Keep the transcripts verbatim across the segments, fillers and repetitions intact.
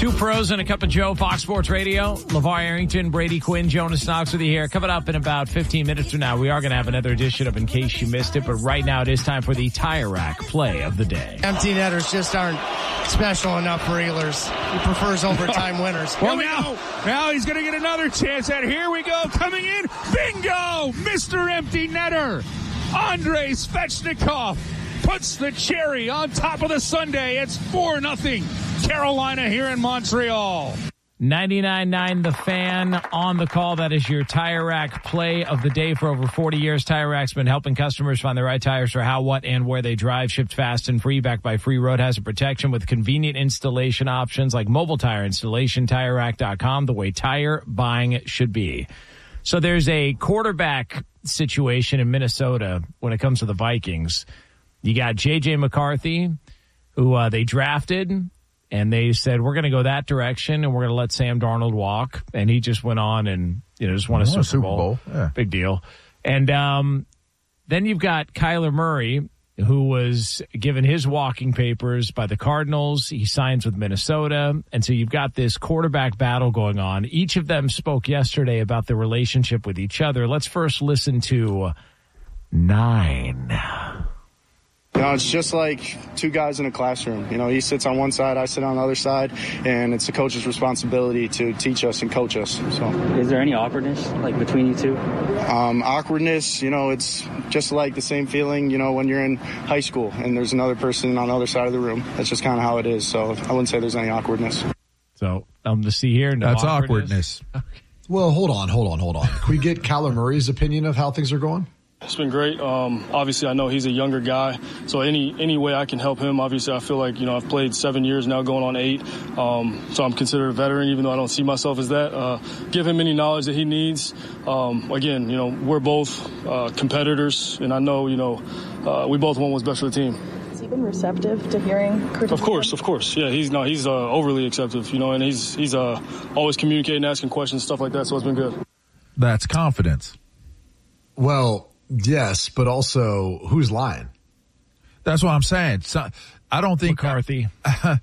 Two pros and a cup of Joe, Fox Sports Radio. LeVar Arrington, Brady Quinn, Jonas Knox with you here. Coming up in about fifteen minutes from now, we are going to have another edition of In Case You Missed It. But right now, it is time for the Tire Rack play of the day. Empty netters just aren't special enough for Ehlers. He prefers overtime winners. Well, now, go. now he's going to get another chance at here we go. Coming in, bingo! Mister Empty Netter, Andrei Svechnikov puts the cherry on top of the sundae. It's four nothing. Carolina here in Montreal. ninety-nine point nine The Fan on the call. That is your Tire Rack play of the day. For over forty years, Tire Rack's been helping customers find the right tires for how, what, and where they drive. Shipped fast and free, backed by free road hazard protection with convenient installation options like mobile tire installation. Tire Rack dot com, the way tire buying should be. So there's a quarterback situation in Minnesota when it comes to the Vikings. You got J J McCarthy, who uh, they drafted. And they said, we're going to go that direction, and we're going to let Sam Darnold walk. And he just went on and, you know, just won a Super, Super Bowl. Bowl. Yeah. Big deal. And um, then you've got Kyler Murray, who was given his walking papers by the Cardinals. He signs with Minnesota. And so you've got this quarterback battle going on. Each of them spoke yesterday about their relationship with each other. Let's first listen to Nine. You know, it's just like two guys in a classroom. You know, he sits on one side, I sit on the other side, and it's the coach's responsibility to teach us and coach us. So, is there any awkwardness, like, between you two? Um, awkwardness, you know, it's just like the same feeling, you know, when you're in high school and there's another person on the other side of the room. That's just kind of how it is. So I wouldn't say there's any awkwardness. So, um, to see here, no That's awkwardness. awkwardness. Okay. Well, hold on, hold on, hold on. Can we get Kyler Murray's opinion of how things are going? It's been great. Um, obviously, I know he's a younger guy, so any any way I can help him, obviously, I feel like, you know, I've played seven years now, going on eight, um, so I'm considered a veteran, even though I don't see myself as that. Uh, give him any knowledge that he needs. Um, again, you know, we're both uh, competitors, and I know, you know, uh, we both want what's best for the team. Has he been receptive to hearing criticism? Of course, of course. Yeah, he's no, he's uh, overly acceptive, you know, and he's he's uh, always communicating, asking questions, stuff like that, so it's been good. That's confidence. Well, yes, but also, who's lying? That's what I'm saying. So, I don't think McCarthy. I,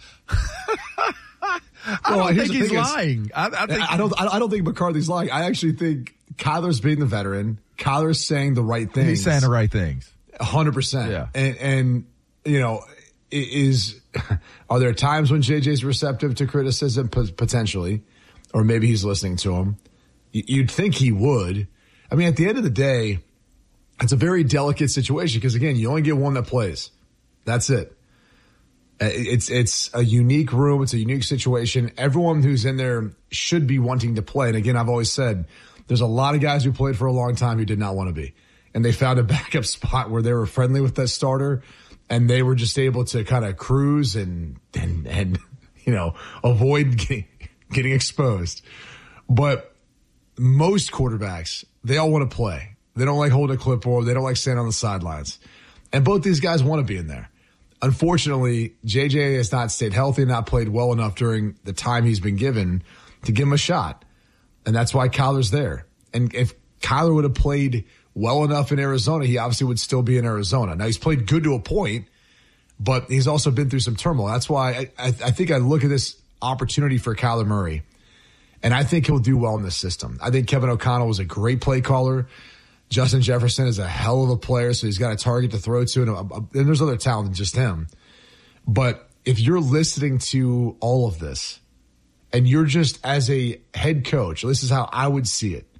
I well, don't think he's lying. Is, I, I, think, I don't. I don't think McCarthy's lying. I actually think Kyler's being the veteran. Kyler's saying the right things. He's saying the right things. A hundred percent. Yeah. And, and you know, is are there times when J J's receptive to criticism? P- potentially, or maybe he's listening to him. You'd think he would. I mean, at the end of the day, it's a very delicate situation because, again, you only get one that plays. That's it. It's it's a unique room. It's a unique situation. Everyone who's in there should be wanting to play. And, again, I've always said there's a lot of guys who played for a long time who did not want to be. And they found a backup spot where they were friendly with that starter, and they were just able to kind of cruise and, and, and you know, avoid getting, getting exposed. But most quarterbacks, they all want to play. They don't like holding a clipboard. They don't like standing on the sidelines. And both these guys want to be in there. Unfortunately, J J has not stayed healthy, not played well enough during the time he's been given to give him a shot. And that's why Kyler's there. And if Kyler would have played well enough in Arizona, he obviously would still be in Arizona. Now, he's played good to a point, but he's also been through some turmoil. That's why I, I, I think I look at this opportunity for Kyler Murray, and I think he'll do well in this system. I think Kevin O'Connell was a great play caller. Justin Jefferson is a hell of a player, so he's got a target to throw to, and, and there's other talent than just him. But if you're listening to all of this, and you're just as a head coach, this is how I would see it.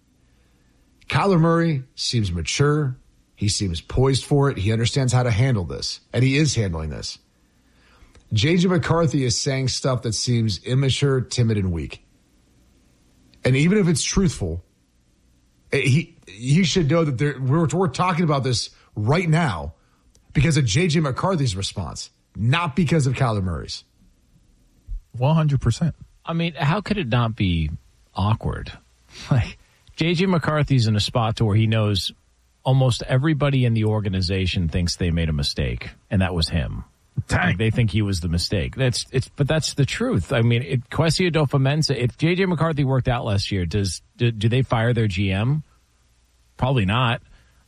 Kyler Murray seems mature. He seems poised for it. He understands how to handle this, and he is handling this. J J McCarthy is saying stuff that seems immature, timid, and weak. And even if it's truthful, he he should know that there, we're, we're talking about this right now because of J J McCarthy's response, not because of Kyler Murray's. one hundred percent. I mean, how could it not be awkward? Like, J J McCarthy's in a spot to where he knows almost everybody in the organization thinks they made a mistake, and that was him. Like, they think he was the mistake. That's it's, but that's the truth. I mean, it, Kwesi Adofo-Mensah, if J J McCarthy worked out last year, does do, do they fire their G M? Probably not.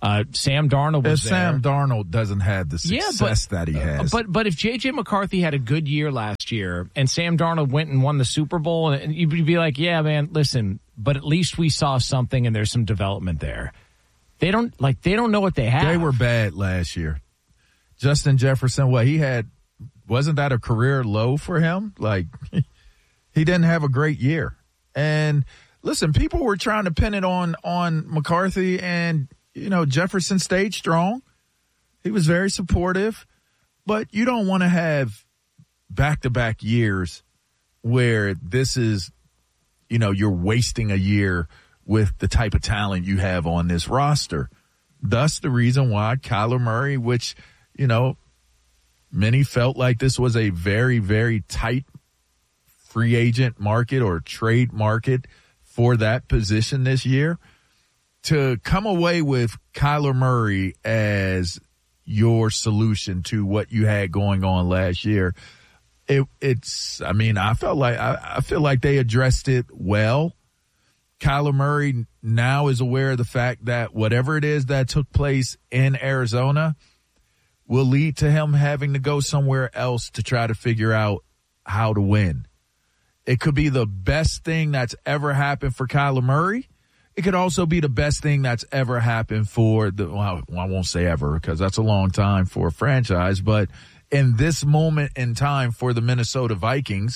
Uh, Sam Darnold was and there. Sam Darnold doesn't have the success yeah, but, that he has. But but if J J. McCarthy had a good year last year and Sam Darnold went and won the Super Bowl, and you'd be like, yeah, man, listen, but at least we saw something and there's some development there. They don't like they don't know what they have. They were bad last year. Justin Jefferson, what he had, wasn't that a career low for him? Like, he didn't have a great year. And listen, people were trying to pin it on on McCarthy, and you know, Jefferson stayed strong. He was very supportive, but you don't want to have back-to-back years where this is, you know, you're wasting a year with the type of talent you have on this roster. Thus the reason why Kyler Murray, which, you know, many felt like this was a very, very tight free agent market or trade market for that position this year, to come away with Kyler Murray as your solution to what you had going on last year. It, it's, I mean, I felt like, I, I feel like they addressed it well. Kyler Murray now is aware of the fact that whatever it is that took place in Arizona will lead to him having to go somewhere else to try to figure out how to win. It could be the best thing that's ever happened for Kyler Murray. It could also be the best thing that's ever happened for the, well, I won't say ever because that's a long time for a franchise, but in this moment in time for the Minnesota Vikings,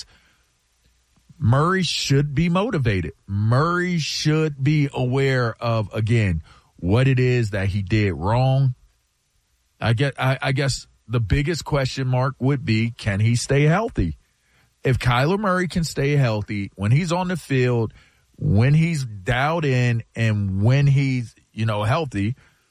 Murray should be motivated. Murray should be aware of, again, what it is that he did wrong. I get, I, I guess the biggest question mark would be, can he stay healthy? If Kyler Murray can stay healthy when he's on the field, when he's dialed in, and when he's, you know, healthy,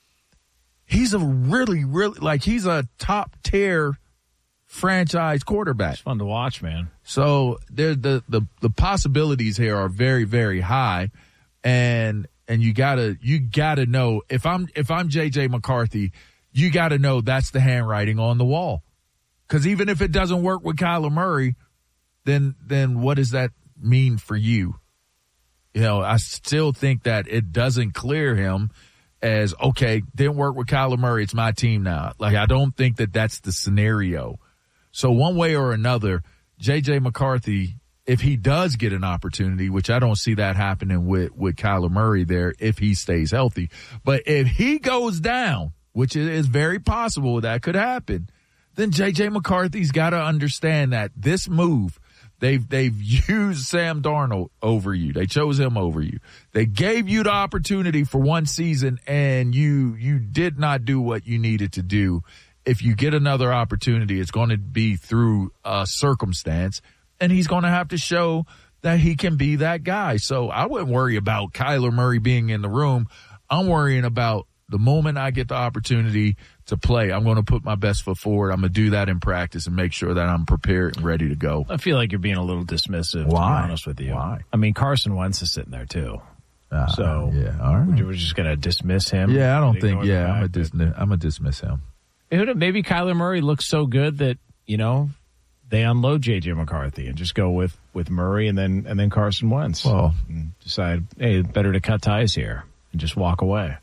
he's a really, really, like, he's a top tier franchise quarterback. It's fun to watch, man. So there, the, the, the possibilities here are very, very high. And, and you gotta, you gotta know, if I'm, if I'm J J. McCarthy, you gotta know that's the handwriting on the wall. Cause even if it doesn't work with Kyler Murray, then, then what does that mean for you? You know, I still think that it doesn't clear him as, okay, didn't work with Kyler Murray, it's my team now. Like, I don't think that that's the scenario. So one way or another, J J. McCarthy, if he does get an opportunity, which I don't see that happening with, with Kyler Murray there if he stays healthy, but if he goes down, which is very possible that could happen, then J J. McCarthy's got to understand that this move, They've they've used Sam Darnold over you. They chose him over you. They gave you the opportunity for one season, and you you did not do what you needed to do. If you get another opportunity, it's going to be through a circumstance, and he's going to have to show that he can be that guy. So I wouldn't worry about Kyler Murray being in the room. I'm worrying about the moment I get the opportunity to play, I'm going to put my best foot forward. I'm going to do that in practice and make sure that I'm prepared and ready to go. I feel like you're being a little dismissive, Why? to be honest with you. Why? I mean, Carson Wentz is sitting there, too. Uh, so, yeah, all right. We're just going to dismiss him? Yeah, I don't think, yeah, I'm going dis- to dismiss him. Maybe Kyler Murray looks so good that, you know, they unload J J. McCarthy and just go with, with Murray and then and then Carson Wentz. Well, and decide, hey, better to cut ties here and just walk away.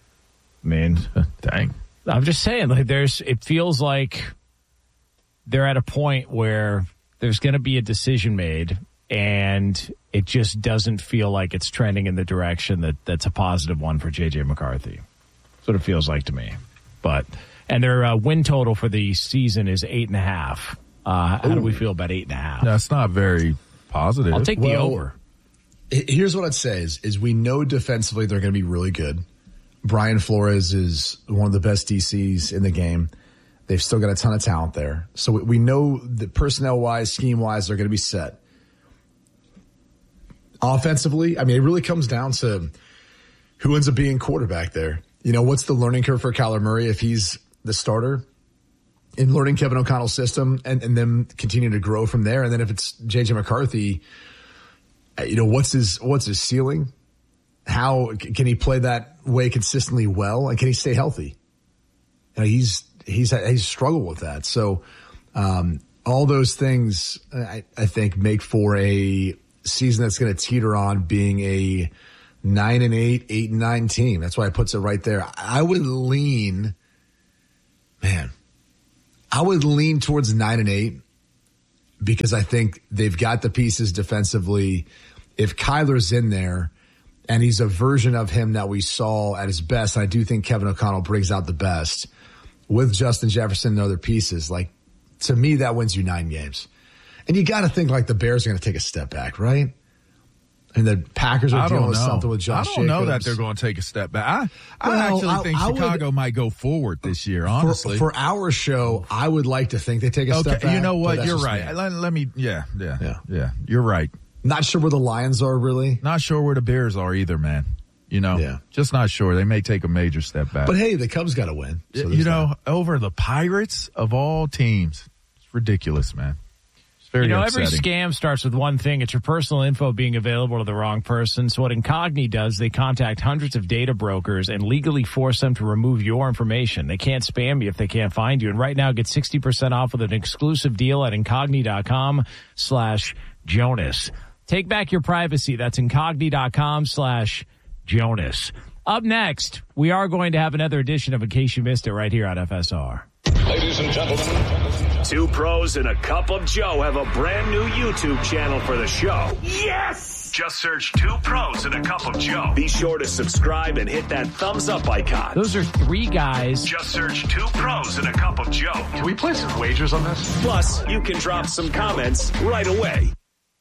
I mean, dang. I'm just saying, like, there's, it feels like they're at a point where there's going to be a decision made, and it just doesn't feel like it's trending in the direction that that's a positive one for J J. McCarthy. That's what it feels like to me. But, and their uh, win total for the season is eight and a half. Uh, how Ooh. do we feel about eight and a half? That's not very positive. I'll take well, the over. Here's what I'd say is, is we know defensively they're going to be really good. Brian Flores is one of the best D Cs in the game. They've still got a ton of talent there. So we know that personnel-wise, scheme-wise, they're going to be set. Offensively, I mean, it really comes down to who ends up being quarterback there. You know, what's the learning curve for Kyler Murray if he's the starter in learning Kevin O'Connell's system and, and then continue to grow from there? And then if it's J J. McCarthy, you know, what's his what's his ceiling? How can he play that way consistently well, and can he stay healthy? You know, he's he's he's struggled with that. So um, all those things, I, I think, make for a season that's going to teeter on being a nine and eight, eight and nine team. That's why it puts it right there. I would lean, man, I would lean towards nine and eight because I think they've got the pieces defensively. If Kyler's in there and he's a version of him that we saw at his best, I do think Kevin O'Connell brings out the best with Justin Jefferson and other pieces. Like, to me, that wins you nine games. And you got to think like the Bears are going to take a step back, right? And the Packers are dealing with something with Josh Jacobs. I don't know that they're going to take a step back. I, I well, actually I, think I Chicago would, might go forward this year, honestly. For, for our show, I would like to think they take a okay, step back. You know what? You're right. Let, let me, yeah, yeah, yeah, yeah. You're right. Not sure where the Lions are, really. Not sure where the Bears are either, man. You know, yeah. just not sure. They may take a major step back. But hey, the Cubs got to win. So you know, that. over the Pirates of all teams, it's ridiculous, man. Very you know, upsetting. Every scam starts with one thing. It's your personal info being available to the wrong person. So what Incogni does, they contact hundreds of data brokers and legally force them to remove your information. They can't spam you if they can't find you. And right now, get sixty percent off with an exclusive deal at Incogni.com slash Jonas. Take back your privacy. That's Incogni.com slash Jonas. Up next, we are going to have another edition of In Case You Missed It right here on F S R. Ladies and gentlemen, two pros and a cup of Joe have a brand new YouTube channel for the show. Yes! Just search Two Pros and a Cup of Joe. Be sure to subscribe and hit that thumbs up icon. Those are three guys. Just search Two Pros and a Cup of Joe. Can we play some wagers on this? Plus, you can drop some comments right away.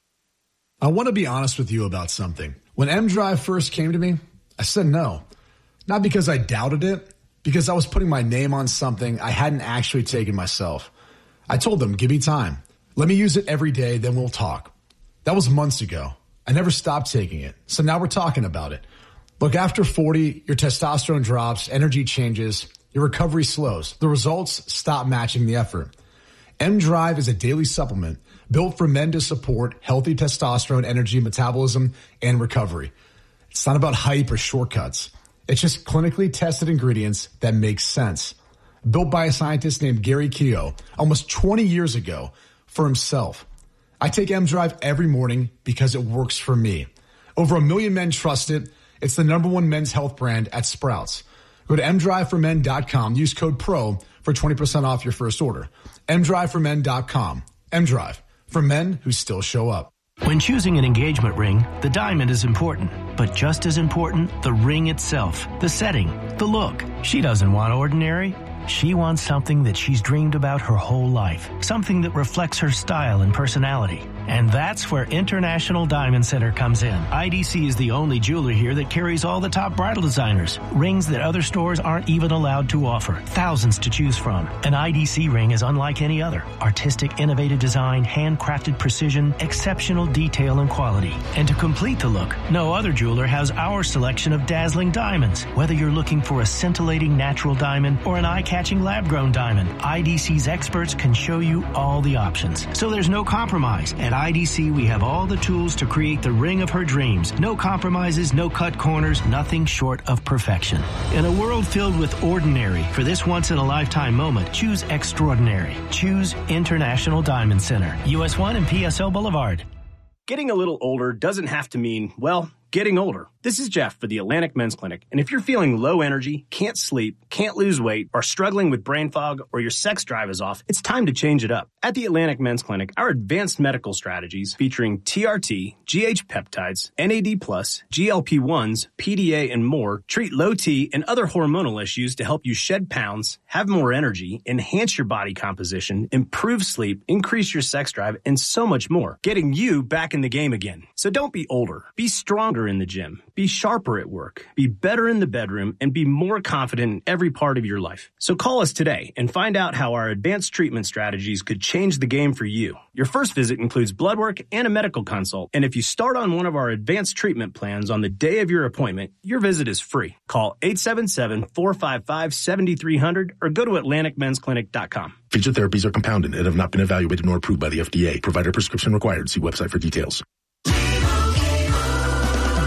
I want to be honest with you about something. When M-Drive first came to me, I said no. Not because I doubted it, because I was putting my name on something I hadn't actually taken myself. I told them, give me time. Let me use it every day, then we'll talk. That was months ago. I never stopped taking it. So now we're talking about it. Look, after forty, your testosterone drops, energy changes, your recovery slows. The results stop matching the effort. M-Drive is a daily supplement built for men to support healthy testosterone, energy, metabolism, and recovery. It's not about hype or shortcuts. It's just clinically tested ingredients that make sense. Built by a scientist named Gary Keogh almost twenty years ago for himself. I take M-Drive every morning because it works for me. Over a million men trust it. It's the number one men's health brand at Sprouts. Go to m drive for men dot com. Use code PRO for twenty percent off your first order. m drive for men dot com. M-Drive, for men who still show up. When choosing an engagement ring, the diamond is important. But just as important, the ring itself, the setting, the look. She doesn't want ordinary. She wants something that she's dreamed about her whole life. Something that reflects her style and personality. And that's where International Diamond Center comes in. I D C is the only jeweler here that carries all the top bridal designers. Rings that other stores aren't even allowed to offer. Thousands to choose from. An I D C ring is unlike any other. Artistic, innovative design, handcrafted precision, exceptional detail and quality. And to complete the look, no other jeweler has our selection of dazzling diamonds. Whether you're looking for a scintillating natural diamond or an eye-catching lab-grown diamond, I D C's experts can show you all the options. So there's no compromise. At I D C, we have all the tools to create the ring of her dreams. No compromises, no cut corners, nothing short of perfection. In a world filled with ordinary, for this once-in-a-lifetime moment, choose extraordinary. Choose International Diamond Center, U S one and P S L Boulevard. Getting a little older doesn't have to mean, well, getting older. This is Jeff for the Atlantic Men's Clinic, and if you're feeling low energy, can't sleep, can't lose weight, are struggling with brain fog, or your sex drive is off, it's time to change it up. At the Atlantic Men's Clinic, our advanced medical strategies featuring T R T, G H peptides, N A D plus, G L P ones, P D A, and more treat low T and other hormonal issues to help you shed pounds, have more energy, enhance your body composition, improve sleep, increase your sex drive, and so much more, getting you back in the game again. So don't be older. Be stronger in the gym. Be sharper at work. Be better in the bedroom, and be more confident in every part of your life. So call us today and find out how our advanced treatment strategies could change the game for you. Your first visit includes blood work and a medical consult. And if you start on one of our advanced treatment plans on the day of your appointment, your visit is free. Call eight seven seven, four five five, seven three zero zero or go to atlantic men's clinic dot com. Featured therapies are compounded and have not been evaluated nor approved by the F D A. Provider prescription required. See website for details.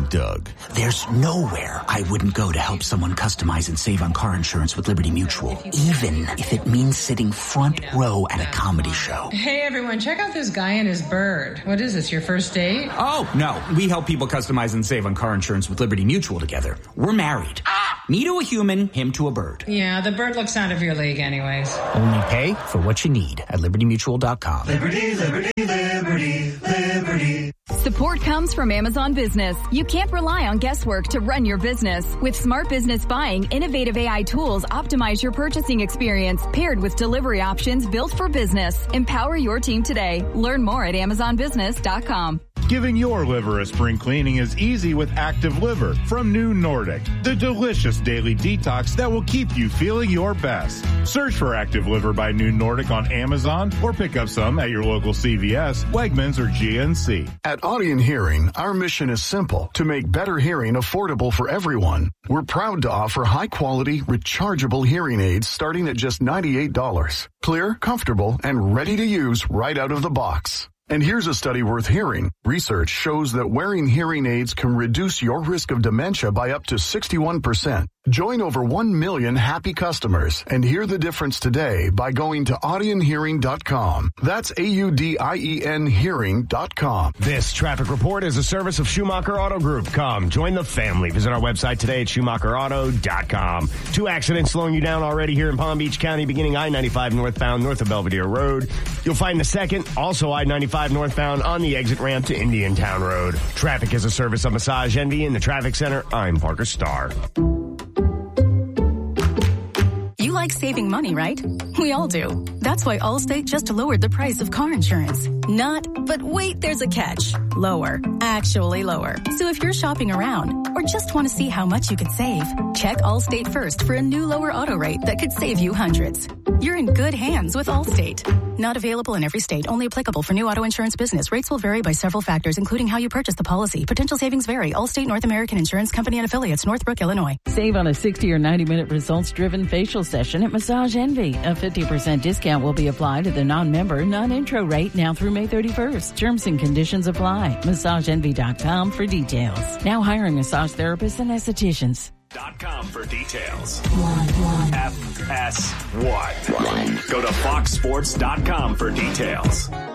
Doug. There's nowhere I wouldn't go to help someone customize and save on car insurance with Liberty Mutual, even if it means sitting front row at a comedy show. Hey, everyone, check out this guy and his bird. What is this, your first date? Oh, no. We help people customize and save on car insurance with Liberty Mutual together. We're married. Me to a human, him to a bird. Yeah, the bird looks out of your league anyways. Only pay for what you need at liberty mutual dot com. Liberty, liberty, liberty, liberty. Support comes from Amazon Business. You can't rely on guesswork to run your business. With Smart Business Buying, innovative A I tools optimize your purchasing experience, paired with delivery options built for business. Empower your team today. Learn more at amazon business dot com. Giving your liver a spring cleaning is easy with Active Liver from New Nordic, the delicious daily detox that will keep you feeling your best. Search for Active Liver by New Nordic on Amazon or pick up some at your local C V S, Wegmans, or G N C. At Audien Hearing, our mission is simple: to make better hearing affordable for everyone. We're proud to offer high-quality, rechargeable hearing aids starting at just ninety-eight dollars. Clear, comfortable, and ready to use right out of the box. And here's a study worth hearing. Research shows that wearing hearing aids can reduce your risk of dementia by up to sixty-one percent. Join over one million happy customers and hear the difference today by going to audien hearing dot com. That's A U D I E N hearing dot com. This traffic report is a service of Schumacher Auto Group. Come, join the family. Visit our website today at schumacher auto dot com. Two accidents slowing you down already here in Palm Beach County, beginning I ninety-five northbound north of Belvedere Road. You'll find the second, also I ninety-five northbound, on the exit ramp to Indian Town Road. Traffic is a service of Massage Envy in the Traffic Center. I'm Parker Starr. You like saving money, right? We all do. That's why Allstate just lowered the price of car insurance. Not, but wait, there's a catch. Lower. Actually lower. So if you're shopping around or just want to see how much you could save, check Allstate first for a new lower auto rate that could save you hundreds. You're in good hands with Allstate. Not available in every state. Only applicable for new auto insurance business. Rates will vary by several factors, including how you purchase the policy. Potential savings vary. Allstate North American Insurance Company and affiliates, Northbrook, Illinois. Save on a sixty or ninety minute results-driven facial session at Massage Envy. A fifty percent discount will be applied to the non-member, non-intro rate now through May thirty-first. Terms and conditions apply. massage envy dot com for details. Now hiring massage therapists and estheticians. Dot com for details. F S one. Go to fox sports dot com for details.